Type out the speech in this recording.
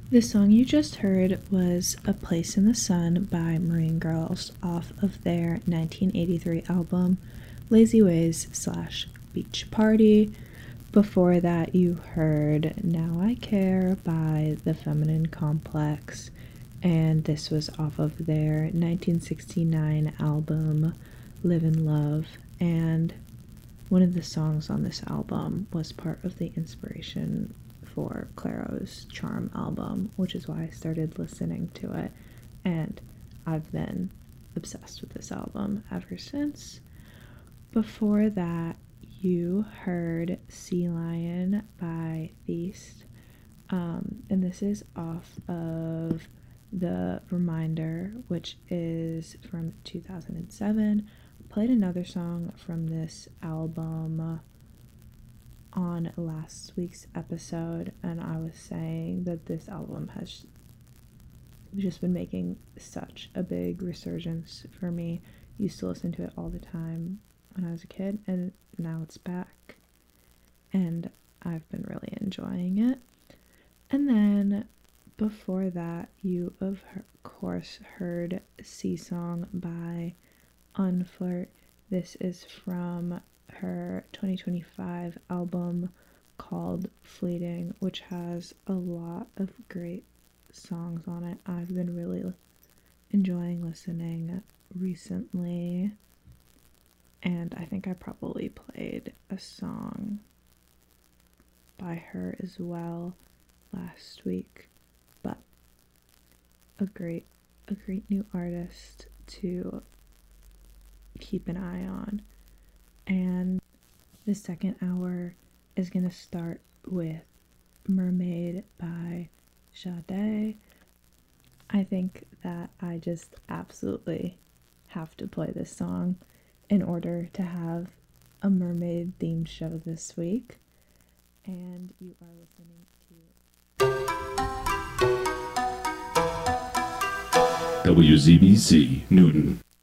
The song you just heard was A Place in the Sun by Marine Girls off of their 1983 album Lazy Ways / Beach Party. Before that, you heard Now I Care by The Feminine Complex, and this was off of their 1969 album Live in Love. And one of the songs on this album was part of the inspiration for Clairo's Charm album, which is why I started listening to it, and I've been obsessed with this album ever since. Before that, you heard Sea Lion by Feast, and this is off of The Reminder, which is from 2007. Played another song from this album on last week's episode, and I was saying that this album has just been making such a big resurgence for me. Used to listen to it all the time when I was a kid, and now it's back, and I've been really enjoying it. And then before that, you of course heard Sea Song by Unflirt. This is from her 2025 album called Fleeting, which has a lot of great songs on it. I've been really enjoying listening recently, and I think I probably played a song by her as well last week, but a great new artist to keep an eye on. And the second hour is gonna start with Mermaid by Sade. I think that I just absolutely have to play this song in order to have a mermaid themed show this week. And you are listening to WZBC Newton.